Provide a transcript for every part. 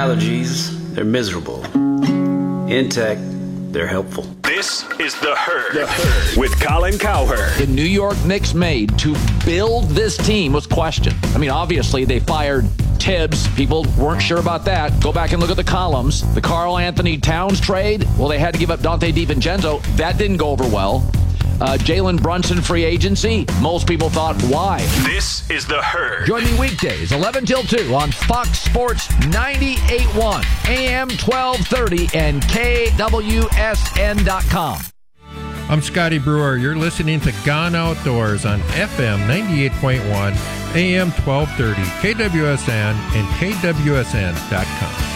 allergies, they're miserable. In tech, they're helpful. This is The Herd with Colin Cowherd. The New York Knicks made to build this team was questioned. I mean, obviously, they fired Tibbs. People weren't sure about that. Go back and look at the columns. The Karl Anthony Towns trade, well, they had to give up Dante DiVincenzo. That didn't go over well. Jalen Brunson free agency, most people thought, why? This is The Herd. Join me weekdays, 11 till 2 on Fox Sports 98.1, AM 1230, and KWSN.com. I'm Scotty Brewer. You're listening to Gone Outdoors on FM 98.1, AM 1230, KWSN, and KWSN.com.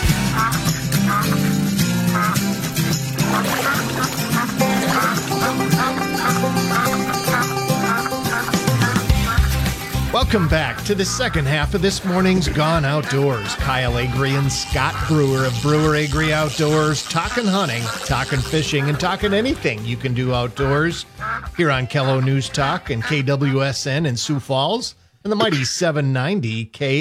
Welcome back to the second half of this morning's Gone Outdoors. Kyle Agri and Scott Brewer of Brewer Agri Outdoors, talking hunting, talking fishing, and talking anything you can do outdoors here on KELO News Talk and KWSN in Sioux Falls and the mighty 790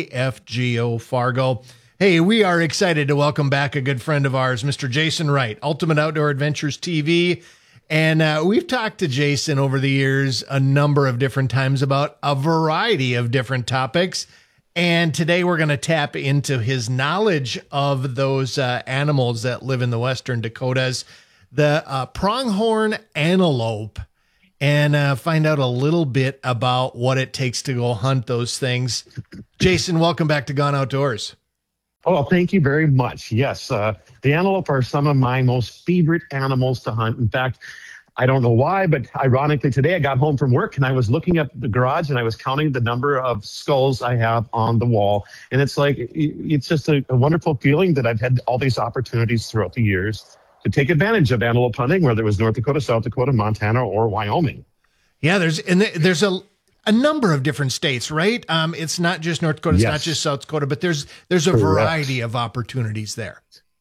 KFGO Fargo. Hey, we are excited to welcome back a good friend of ours, Mr. Jason Wright, Ultimate Outdoor Adventures TV. And we've talked to Jason over the years a number of different times about a variety of different topics. And today we're going to tap into his knowledge of those animals that live in the Western Dakotas, the pronghorn antelope, and find out a little bit about what it takes to go hunt those things. Jason, welcome back to Gone Outdoors. Oh, thank you very much. Yes, the antelope are some of my most favorite animals to hunt. In fact, I don't know why, but ironically today I got home from work and I was looking at the garage and I was counting the number of skulls I have on the wall. And it's like, it's just a wonderful feeling that I've had all these opportunities throughout the years to take advantage of antelope hunting, whether it was North Dakota, South Dakota, Montana, or Wyoming. Yeah, there's a number of different states, right? It's not just North Dakota, it's not just South Dakota, but there's a variety of opportunities there.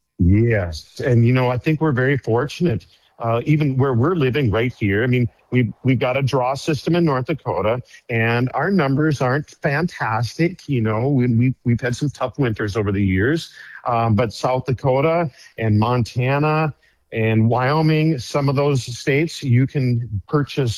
Yes. And, I think we're very fortunate, even where we're living right here. I mean, we've got a draw system in North Dakota, and our numbers aren't fantastic. We've had some tough winters over the years, but South Dakota and Montana and Wyoming, some of those states, you can purchase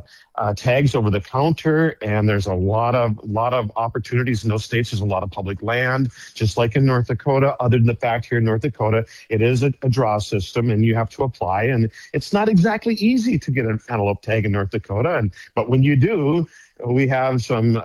tags over the counter, and there's a lot of opportunities in those states. There's a lot of public land, just like in North Dakota. Other than the fact here in North Dakota, it is a draw system, and you have to apply. And it's not exactly easy to get an antelope tag in North Dakota, but when you do, we have some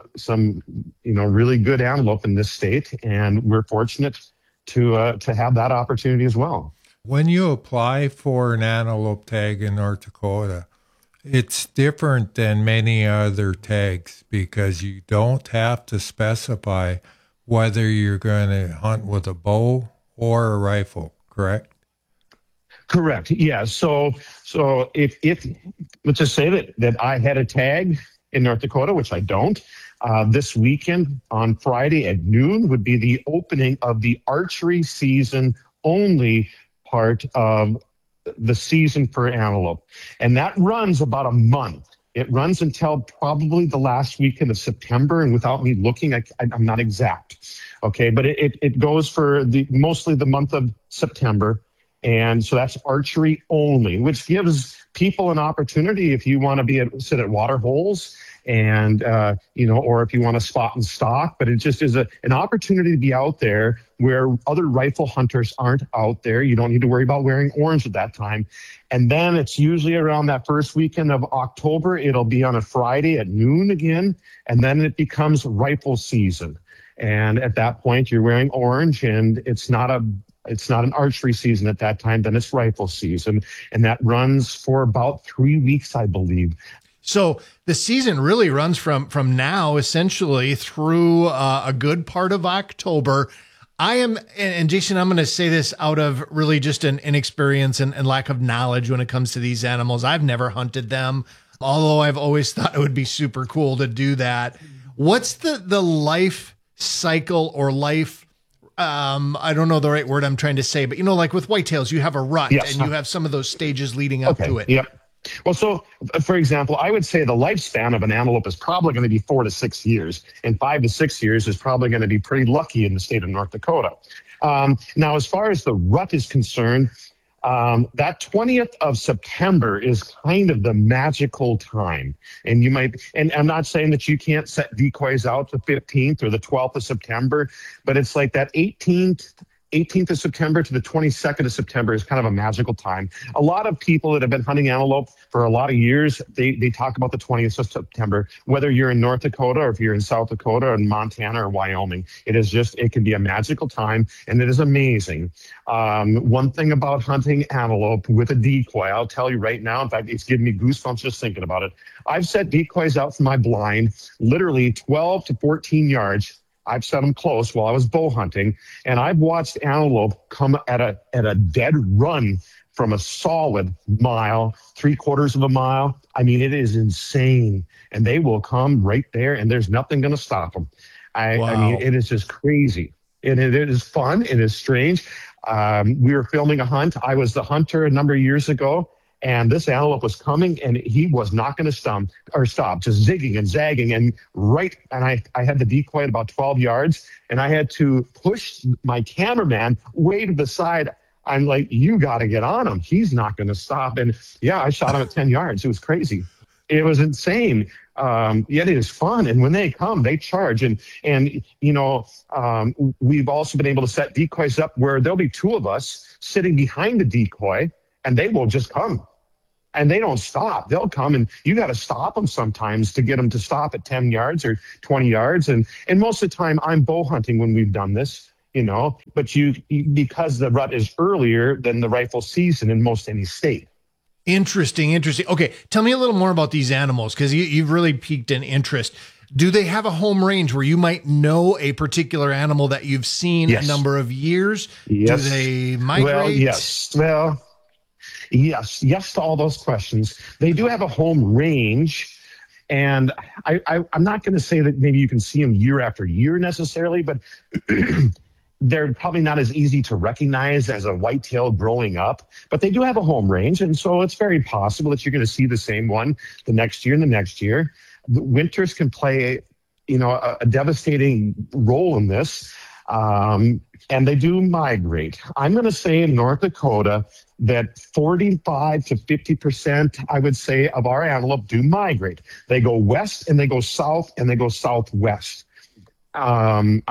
really good antelope in this state, and we're fortunate to have that opportunity as well. When you apply for an antelope tag in North Dakota, it's different than many other tags because you don't have to specify whether you're going to hunt with a bow or a rifle, correct? Correct. Yeah. So if let's just say that I had a tag in North Dakota, which I don't, this weekend on Friday at noon would be the opening of the archery season only part of the season for antelope. And that runs about a month. It runs until probably the last weekend of September. And without me looking, I'm not exact. Okay. But it goes for mostly the month of September. And so that's archery only, which gives people an opportunity if you want to sit at water holes and, or if you want to spot and stalk, but it just is an opportunity to be out there where other rifle hunters aren't out there. You don't need to worry about wearing orange at that time. And then it's usually around that first weekend of October. It'll be on a Friday at noon again, and then it becomes rifle season. And at that point, you're wearing orange, and it's not an archery season at that time. Then it's rifle season, and that runs for about 3 weeks, I believe. So the season really runs from now essentially through a good part of October. And Jason, I'm going to say this out of really just an inexperience and lack of knowledge when it comes to these animals. I've never hunted them, although I've always thought it would be super cool to do that. What's the life cycle or life? I don't know the right word I'm trying to say, but like with whitetails, you have a rut and you have some of those stages leading up to it. Yep. Well, so for example, I would say the lifespan of an antelope is probably going to be 4 to 6 years, and 5 to 6 years is probably going to be pretty lucky in the state of North Dakota. Now, as far as the rut is concerned, that 20th of September is kind of the magical time. And you might, and I'm not saying that you can't set decoys out the 15th or the 12th of September, but it's like that 18th of September to the 22nd of September is kind of a magical time. A lot of people that have been hunting antelope for a lot of years, they talk about the 20th of September, whether you're in North Dakota or if you're in South Dakota or in Montana or Wyoming. It can be a magical time, and it is amazing. One thing about hunting antelope with a decoy, I'll tell you right now, in fact, it's giving me goosebumps just thinking about it. I've set decoys out from my blind, literally 12 to 14 yards. I've set them close while I was bow hunting, and I've watched antelope come at a dead run from a solid mile, 3/4 of a mile. I mean, it is insane, and they will come right there, and there's nothing going to stop them. I mean, it is just crazy, and it is fun. It is strange. We were filming a hunt. I was the hunter a number of years ago, and this antelope was coming, and he was not going to stop, just zigging and zagging. And I had the decoy at about 12 yards, and I had to push my cameraman way to the side. I'm like, you got to get on him. He's not going to stop. And yeah, I shot him at 10 yards. It was crazy. It was insane. Yet it is fun. And when they come, they charge. And we've also been able to set decoys up where there'll be two of us sitting behind the decoy, and they will just come. And they don't stop. They'll come, and you got to stop them sometimes to get them to stop at 10 yards or 20 yards. And most of the time, I'm bow hunting when we've done this, but because the rut is earlier than the rifle season in most any state. Interesting. Okay, tell me a little more about these animals, because you've really piqued an interest. Do they have a home range where you might know a particular animal that you've seen a number of years? Yes. Do they migrate? Well, yes. Yes to all those questions. They do have a home range, and I'm not going to say that maybe you can see them year after year necessarily, but they're probably not as easy to recognize as a whitetail growing up. But they do have a home range, and so it's very possible that you're going to see the same one the next year and the next year. The winters can play, a devastating role in this. And they do migrate. I'm going to say in North Dakota that 45 to 50%, I would say, of our antelope do migrate. They go west and they go south and they go southwest. I've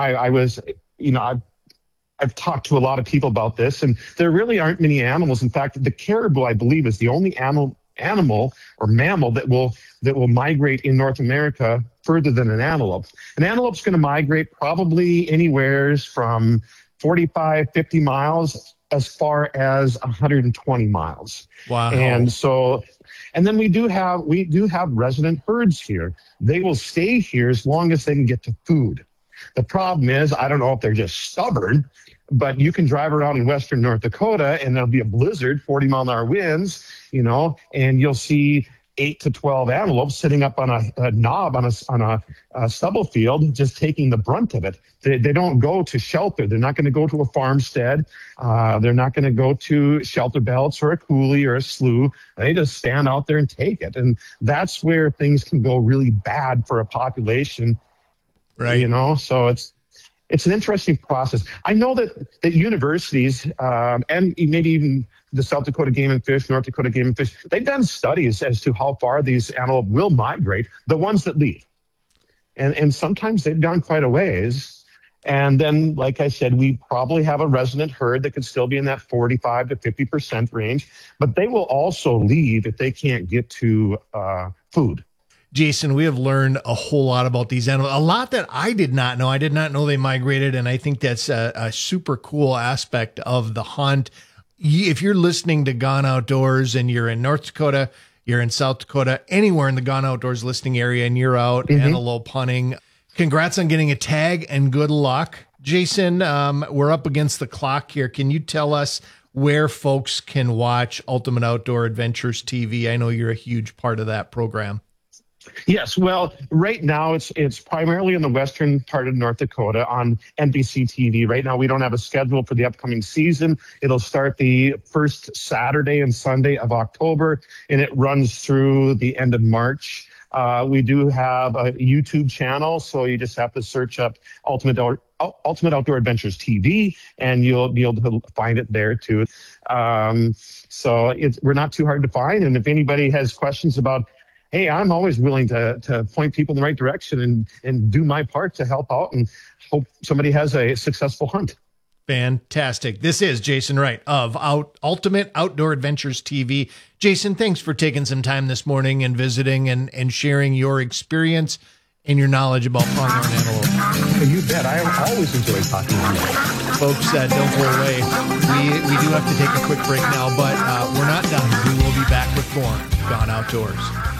talked to a lot of people about this, and there really aren't many animals. In fact, the caribou, I believe, is the only animal or mammal that will migrate in North America further than an antelope. An antelope's going to migrate probably anywhere from 45, 50 miles as far as 120 miles. Wow. And then we do have resident herds here. They will stay here as long as they can get to food. The problem is, I don't know if they're just stubborn, but you can drive around in western North Dakota and there'll be a blizzard, 40-mile-an-hour winds, and you'll see 8 to 12 antelopes sitting up on a knob on a stubble field, just taking the brunt of it. They don't go to shelter. They're not going to go to a farmstead. They're not going to go to shelter belts or a coulee or a slough. They just stand out there and take it. And that's where things can go really bad for a population. Right. So it's an interesting process. I know that universities and maybe even the South Dakota Game and Fish, North Dakota Game and Fish, they've done studies as to how far these antelope will migrate, the ones that leave. And sometimes they've gone quite a ways. And then, like I said, we probably have a resident herd that could still be in that 45 to 50% range, but they will also leave if they can't get to food. Jason, we have learned a whole lot about these animals, a lot that I did not know. I did not know they migrated, and I think that's a super cool aspect of the hunt. If you're listening to Gone Outdoors and you're in North Dakota, you're in South Dakota, anywhere in the Gone Outdoors listening area, and you're out antelope hunting, congrats on getting a tag and good luck. Jason, we're up against the clock here. Can you tell us where folks can watch Ultimate Outdoor Adventures TV? I know you're a huge part of that program. Yes, well, right now it's primarily in the western part of North Dakota on NBC TV. Right now, we don't have a schedule for the upcoming season. It'll start the first Saturday and Sunday of October, and it runs through the end of March. We do have a YouTube channel, so you just have to search up Ultimate Outdoor Adventures TV, and you'll be able to find it there too. So we're not too hard to find, and if anybody has questions about, hey, I'm always willing to point people in the right direction and do my part to help out and hope somebody has a successful hunt. Fantastic. This is Jason Wright of Ultimate Outdoor Adventures TV. Jason, thanks for taking some time this morning and visiting and sharing your experience and your knowledge about pronghorn antelope. You bet. I always enjoy talking to you. Folks, don't go away. We do have to take a quick break now, but we're not done. We will be back with more Gone Outdoors.